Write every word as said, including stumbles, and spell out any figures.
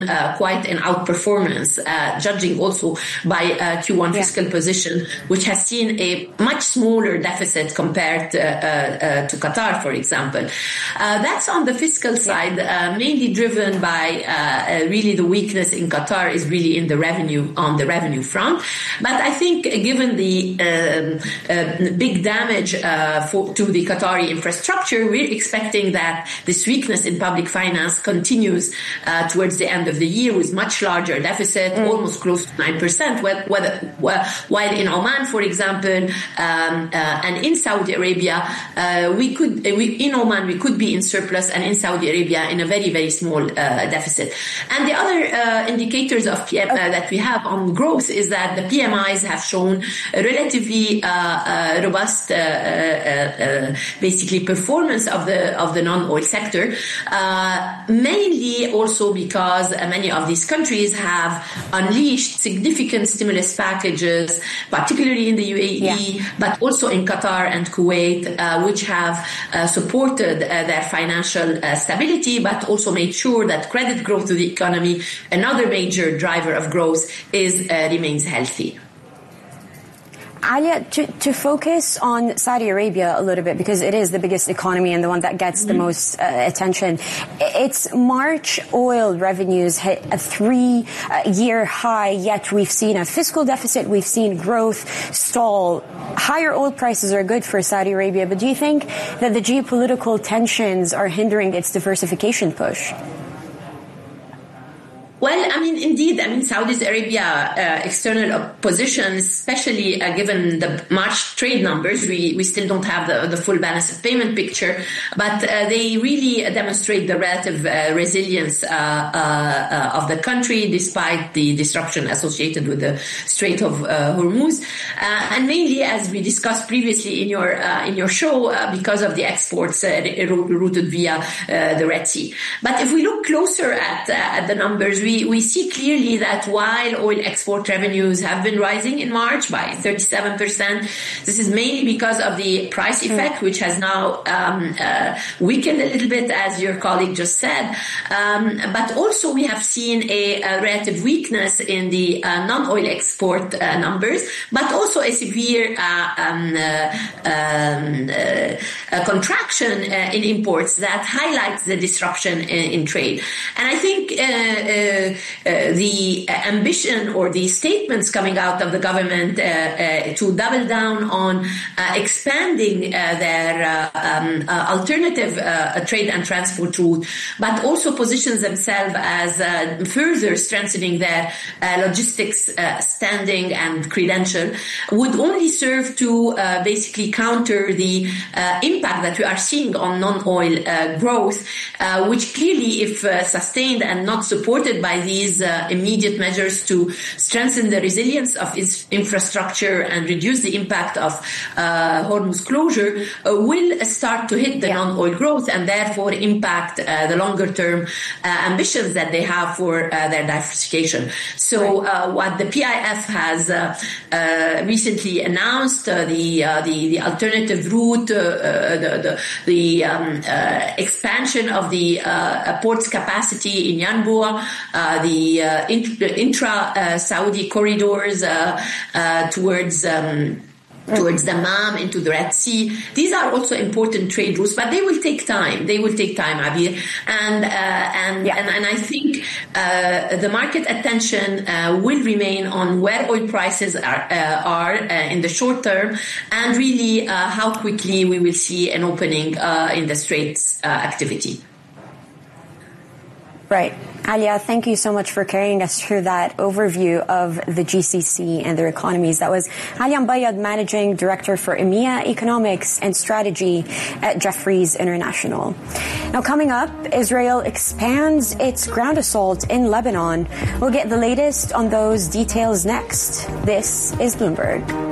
Uh, quite an outperformance, uh, judging also by uh, Q one yeah. fiscal position, which has seen a much smaller deficit compared to, uh, uh, to Qatar, for example. Uh, that's on the fiscal side, uh, mainly driven by uh, uh, really the weakness in Qatar is really in the revenue, on the revenue front. But I think given the um, uh, big damage uh, for, to the Qatari infrastructure, we're expecting that this weakness in public finance continues uh, towards the end of the year with much larger deficit, mm. almost close to nine percent, whether, while in Oman, for example, um, uh, and in Saudi Arabia, uh, we could, we, in Oman, we could be in surplus, and in Saudi Arabia in a very, very small uh, deficit. And the other uh, indicators of P M, uh, that we have on growth is that the P M Is have shown a relatively uh, uh, robust, uh, uh, uh, basically performance of the of the non-oil sector, uh, mainly also because uh, many of these countries have unleashed significant stimulus packages, particularly in the U A E, yeah. but also in Qatar and Kuwait, uh, which have uh, supported uh, their financial uh, stability, but also made sure that credit growth to the economy, another major driver of growth, is uh, remains healthy. Alia, to, to focus on Saudi Arabia a little bit, because it is the biggest economy and the one that gets mm-hmm. the most uh, attention. Its March oil revenues hit a three-year uh, high, yet we've seen a fiscal deficit, we've seen growth stall. Higher oil prices are good for Saudi Arabia, but do you think that the geopolitical tensions are hindering its diversification push? Well, I mean, indeed, I mean, Saudi Arabia uh, external position, especially uh, given the March trade numbers, we, we still don't have the, the full balance of payment picture, but uh, they really demonstrate the relative uh, resilience uh, uh, of the country despite the disruption associated with the Strait of uh, Hormuz, uh, and mainly, as we discussed previously in your uh, in your show, uh, because of the exports uh, routed via uh, the Red Sea. But if we look closer at uh, at the numbers, we We, we see clearly that while oil export revenues have been rising in March by thirty-seven percent, this is mainly because of the price effect, which has now um, uh, weakened a little bit, as your colleague just said. Um, but also we have seen a, a relative weakness in the uh, non-oil export uh, numbers, but also a severe uh, um, uh, um, uh, a contraction uh, in imports that highlights the disruption in, in trade. And I think uh, uh, Uh, the ambition or the statements coming out of the government uh, uh, to double down on uh, expanding uh, their uh, um, uh, alternative uh, trade and transport route, but also positions themselves as uh, further strengthening their uh, logistics uh, standing and credential, would only serve to uh, basically counter the uh, impact that we are seeing on non-oil uh, growth, uh, which clearly, if uh, sustained and not supported by these uh, immediate measures to strengthen the resilience of its infrastructure and reduce the impact of uh, Hormuz closure, uh, will start to hit the yeah. non-oil growth and therefore impact uh, the longer-term uh, ambitions that they have for uh, their diversification. So uh, what the P I F has uh, uh, recently announced, uh, the, uh, the the alternative route, uh, uh, the the, the um, uh, expansion of the uh, port's capacity in Yanbu, Uh, the uh, intra-Saudi uh, corridors uh, uh, towards um, towards Dammam, into the Red Sea. These are also important trade routes, but they will take time. They will take time, Abir. And uh, and, yeah. and and I think uh, the market attention uh, will remain on where oil prices are, uh, are uh, in the short term, and really uh, how quickly we will see an opening uh, in the Straits uh, activity. Right. Alia, thank you so much for carrying us through that overview of the G C C and their economies. That was Alia Mbayad, Managing Director for EMEA Economics and Strategy at Jefferies International. Now, coming up, Israel expands its ground assault in Lebanon. We'll get the latest on those details next. This is Bloomberg.